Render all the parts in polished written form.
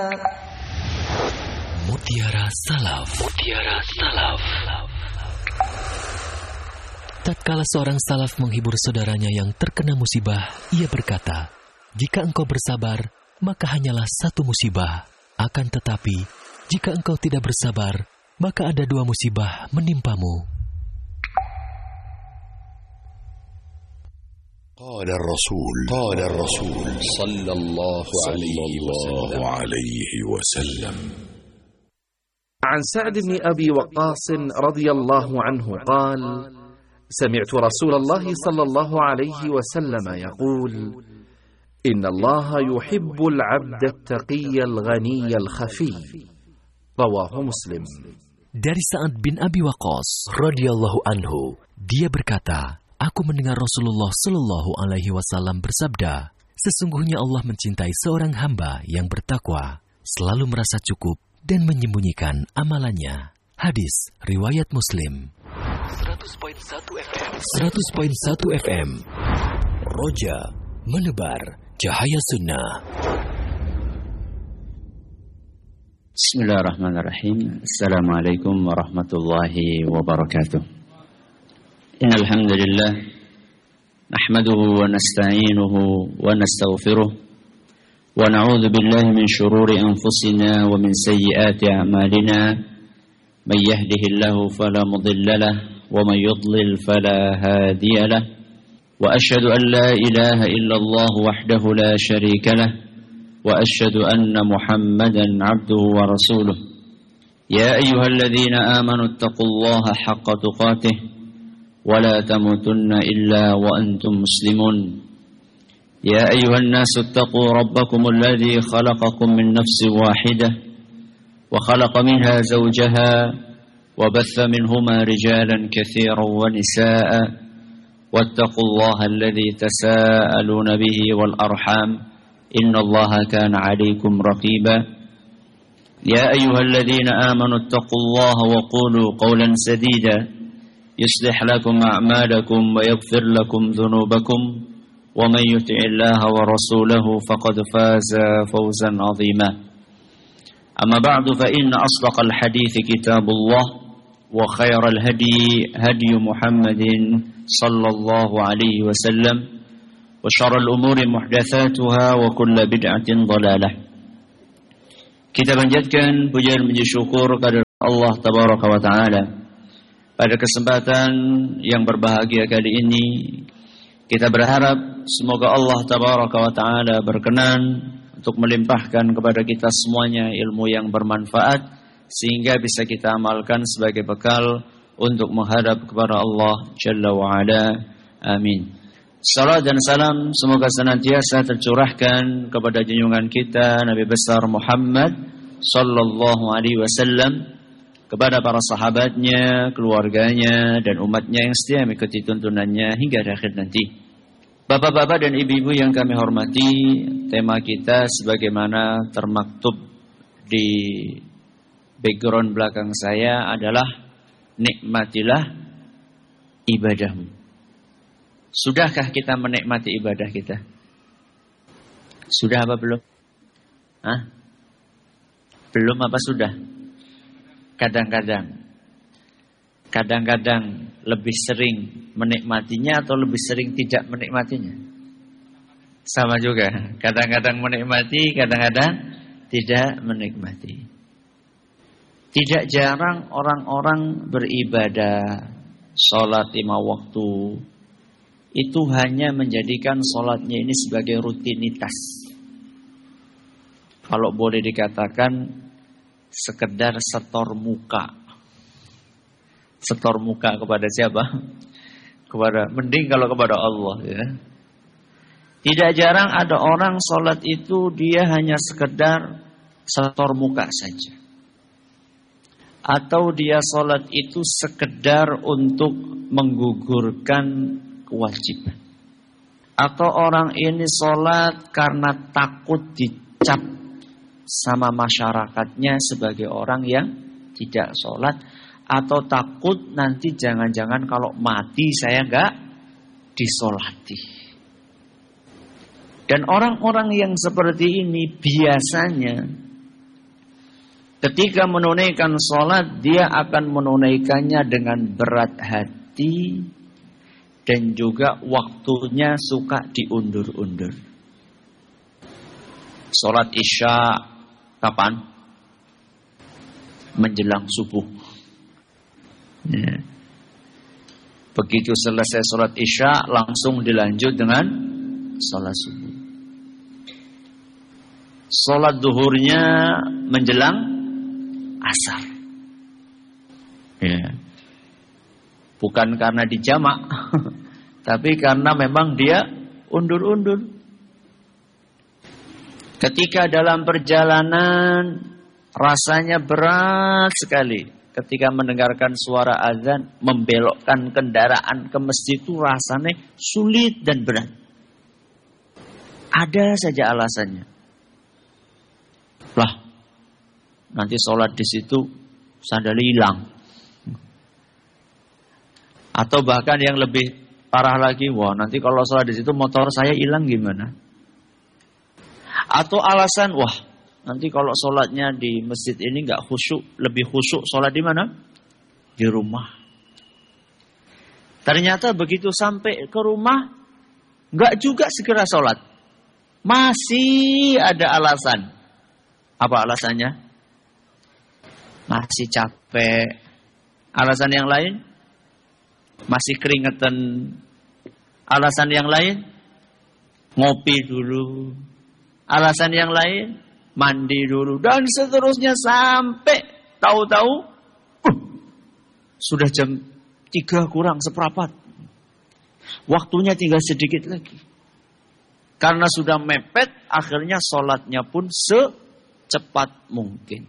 Mutiara Salaf. Mutiara Salaf. Tatkala seorang salaf menghibur saudaranya yang terkena musibah, ia berkata, "Jika engkau bersabar, maka hanyalah satu musibah. Akan tetapi, jika engkau tidak bersabar, maka ada 2 musibah menimpamu." قال الرسول صلى الله عليه وسلم عن سعد بن أبي وقاص رضي الله عنه قال: سمعت رسول الله صلى الله عليه وسلم يقول: إن الله يحب العبد التقي الغني الخفي. رواه مسلم. Dari Sa'ad bin Abi Waqqas radhiyallahu anhu, dia berkata, "Aku mendengar Rasulullah Shallallahu Alaihi Wasallam bersabda, sesungguhnya Allah mencintai seorang hamba yang bertakwa, selalu merasa cukup dan menyembunyikan amalannya." Hadis riwayat Muslim. 100.1 FM. Roja menebar cahaya sunnah. Bismillahirrahmanirrahim. Assalamualaikum warahmatullahi wabarakatuh. إن الحمد لله نحمده ونستعينه ونستغفره ونعوذ بالله من شرور أنفسنا ومن سيئات أعمالنا من يهده الله فلا مضل له ومن يضلل فلا هادي له وأشهد أن لا إله إلا الله وحده لا شريك له وأشهد أن محمدا عبده ورسوله يا أيها الذين آمنوا اتقوا الله حق تقاته ولا تموتن إلا وأنتم مسلمون يا أيها الناس اتقوا ربكم الذي خلقكم من نفس واحدة وخلق منها زوجها وبث منهما رجالا كثيرا ونساء واتقوا الله الذي تساءلون به والأرحام إن الله كان عليكم رقيبا يا أيها الذين آمنوا اتقوا الله وقولوا قولا سديدا يصلح لكم أعمالكم ويغفر لكم ذنوبكم ومن يطع الله ورسوله فقد فاز فوزا عظيما أما بعد فإن أصدق الحديث كتاب الله وخير الهدي هدي محمد صلى الله عليه وسلم وشر الأمور محدثاتها وكل بدعة ضلالة. Kita panjatkan puja dan puji syukur kepada Allah Tabaraka wa Ta'ala. Pada kesempatan yang berbahagia kali ini, kita berharap semoga Allah Tabaraka wa Ta'ala berkenan untuk melimpahkan kepada kita semuanya ilmu yang bermanfaat, sehingga bisa kita amalkan sebagai bekal untuk menghadap kepada Allah Jalla wa Ala. Amin. Salam dan salam semoga senantiasa tercurahkan kepada junjungan kita Nabi besar Muhammad sallallahu alaihi wasallam, kepada para sahabatnya, keluarganya, dan umatnya yang setia mengikuti tuntunannya hingga akhir nanti. Bapak-bapak dan ibu-ibu yang kami hormati, tema kita sebagaimana termaktub di background belakang saya adalah nikmatilah ibadahmu. Sudahkah kita menikmati ibadah kita? Sudah apa belum? Belum apa sudah? Kadang-kadang lebih sering menikmatinya atau lebih sering tidak menikmatinya? Sama juga. Kadang-kadang menikmati, kadang-kadang tidak menikmati. Tidak jarang orang-orang beribadah, sholat 5 waktu, itu hanya menjadikan sholatnya ini sebagai rutinitas. Kalau boleh dikatakan sekedar setor muka. Setor muka kepada siapa? Mending kalau kepada Allah, ya. Tidak jarang ada orang sholat itu dia hanya sekedar setor muka saja. Atau dia sholat itu sekedar untuk menggugurkan kewajiban. Atau orang ini sholat karena takut dicap sama masyarakatnya sebagai orang yang tidak sholat, atau takut nanti jangan-jangan kalau mati saya nggak disolati. Dan orang-orang yang seperti ini biasanya ketika menunaikan sholat, dia akan menunaikannya dengan berat hati dan juga waktunya suka diundur-undur. Sholat Isya kapan? Menjelang subuh. Ya. Begitu selesai sholat Isya, langsung dilanjut dengan sholat subuh. Sholat duhurnya menjelang asar. Ya. Bukan karena dijamak, tapi karena memang dia undur-undur. Ketika dalam perjalanan rasanya berat sekali. Ketika mendengarkan suara azan, membelokkan kendaraan ke masjid itu rasanya sulit dan berat. Ada saja alasannya. Lah, nanti sholat di situ sandal hilang. Atau bahkan yang lebih parah lagi, wah nanti kalau sholat di situ motor saya hilang gimana? Atau alasan, wah nanti kalau sholatnya di masjid ini nggak khusyuk, lebih khusyuk sholat di mana? Di rumah. Ternyata begitu sampai ke rumah, nggak juga segera sholat. Masih ada alasan. Apa alasannya? Masih capek. Alasan yang lain? Masih keringetan. Alasan yang lain? Ngopi dulu. Alasan yang lain? Mandi dulu. Dan seterusnya sampai tahu-tahu sudah jam 3 kurang seperempat. Waktunya tinggal sedikit lagi. Karena sudah mepet, akhirnya sholatnya pun secepat mungkin.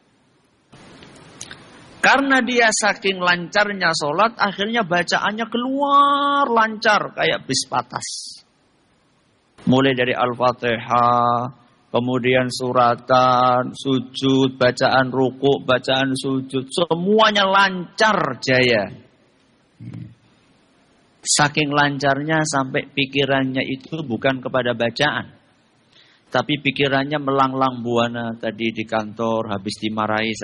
Karena dia saking lancarnya sholat, akhirnya bacaannya keluar lancar kayak bis patas. Mulai dari Al-Fatihah, kemudian suratan, sujud, bacaan ruku, bacaan sujud, semuanya lancar jaya. Saking lancarnya sampai pikirannya itu bukan kepada bacaan, tapi pikirannya melanglang buana tadi di kantor habis dimarahi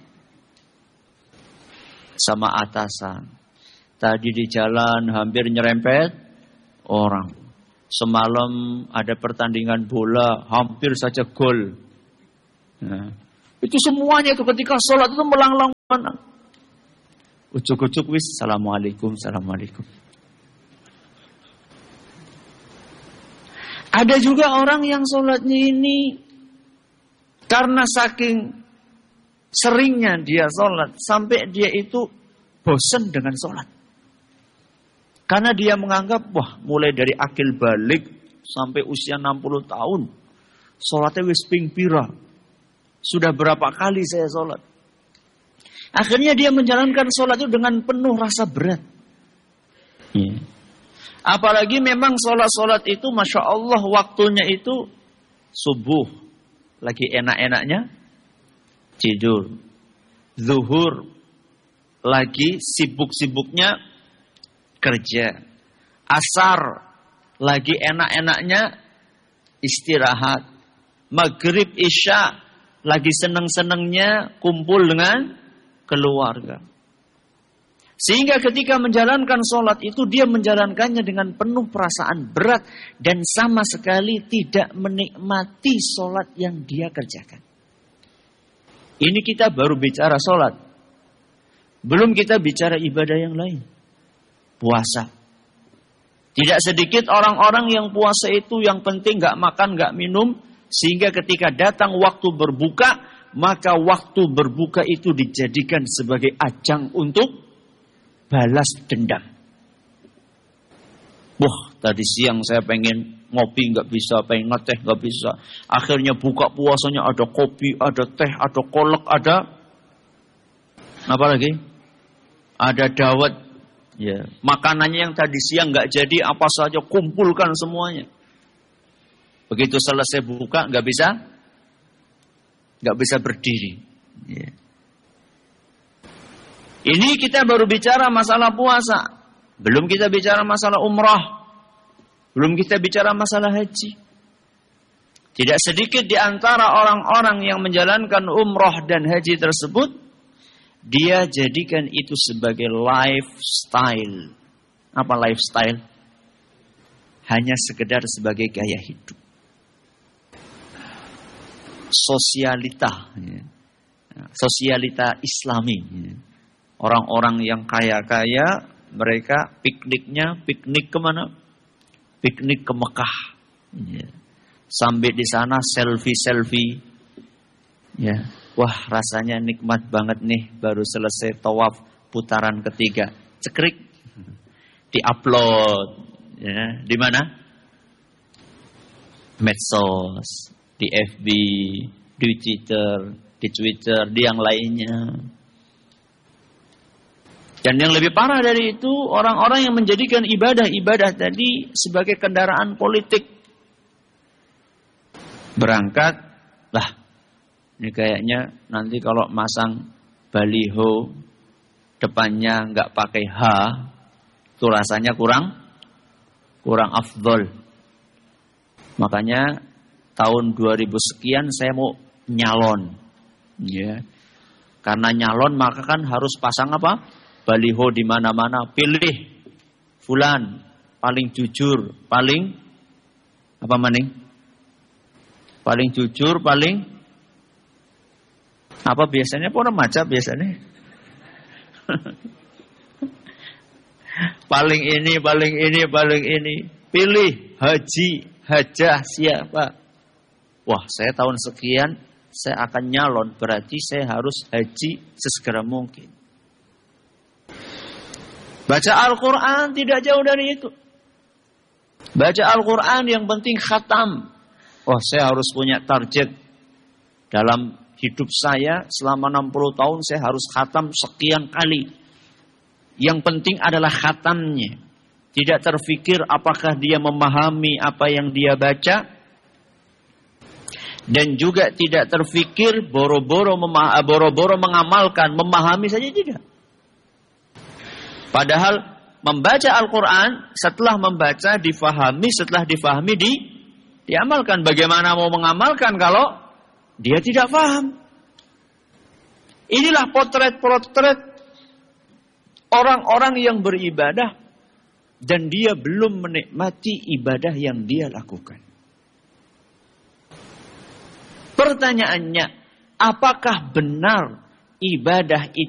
sama atasan. Tadi di jalan hampir nyerempet orang. Semalam ada pertandingan bola, hampir saja gol. Nah, itu semuanya itu ketika sholat itu melanglang buana. Ucuk-ucuk wis, assalamualaikum, assalamualaikum. Ada juga orang yang sholatnya ini karena saking seringnya dia sholat sampai dia itu bosan dengan sholat. Karena dia menganggap, wah mulai dari akil balik sampai usia 60 tahun. Sholatnya wis ping pira. Sudah berapa kali saya sholat. Akhirnya dia menjalankan sholat itu dengan penuh rasa berat. Apalagi memang sholat-sholat itu Masya Allah waktunya itu subuh. Lagi enak-enaknya tidur. Zuhur lagi sibuk-sibuknya kerja. Asar lagi enak-enaknya istirahat. Maghrib Isya lagi seneng-senengnya kumpul dengan keluarga. Sehingga ketika menjalankan sholat itu dia menjalankannya dengan penuh perasaan berat dan sama sekali tidak menikmati sholat yang dia kerjakan. Ini kita baru bicara sholat. Belum kita bicara ibadah yang lain. Puasa. Tidak sedikit orang-orang yang puasa itu yang penting gak makan, gak minum. Sehingga ketika datang waktu berbuka, maka waktu berbuka itu dijadikan sebagai ajang untuk balas dendam. Wah, tadi siang saya pengen ngopi gak bisa, pengen ngeteh gak bisa. Akhirnya buka puasanya ada kopi, ada teh, ada kolak, ada apa lagi? Ada dawet. Ya, makanannya yang tadi siang gak jadi apa saja kumpulkan semuanya. Begitu selesai buka gak bisa berdiri. Ya. Ini kita baru bicara masalah puasa. Belum kita bicara masalah umrah. Belum kita bicara masalah haji. Tidak sedikit di antara orang-orang yang menjalankan umroh dan haji tersebut, dia jadikan itu sebagai lifestyle. Apa lifestyle? Hanya sekedar sebagai gaya hidup. Sosialita. Sosialita Islami. Orang-orang yang kaya-kaya, mereka piknik kemana? Piknik ke Mekah. Sampai di sana selfie. Ya, wah rasanya nikmat banget nih. Baru selesai tawaf putaran ketiga, cekrik, diupload. Ya, di mana? Medsos, di FB, di Twitter, di yang lainnya. Dan yang lebih parah dari itu, orang-orang yang menjadikan ibadah tadi sebagai kendaraan politik. Berangkat, lah ini kayaknya nanti kalau masang baliho depannya nggak pakai H, itu rasanya kurang afdol. Makanya tahun 2000 sekian saya mau nyalon, ya. Karena nyalon maka kan harus pasang apa? Baliho di mana-mana. Pilih fulan paling jujur, paling apa maning? Paling jujur, paling apa biasanya? Pun remaja biasanya. paling ini. Pilih hajah siapa? Wah, saya tahun sekian saya akan nyalon, berarti saya harus haji sesegera mungkin. Baca Al-Quran tidak jauh dari itu. Baca Al-Quran yang penting khatam. Oh, saya harus punya target dalam hidup saya selama 60 tahun saya harus khatam sekian kali. Yang penting adalah khatamnya. Tidak terfikir apakah dia memahami apa yang dia baca. Dan juga tidak terfikir boro-boro mengamalkan, memahami saja tidak. Padahal membaca Al-Quran, setelah membaca difahami, setelah difahami diamalkan. Bagaimana mau mengamalkan kalau dia tidak paham? Inilah potret-potret orang-orang yang beribadah dan dia belum menikmati ibadah yang dia lakukan. Pertanyaannya, apakah benar ibadah itu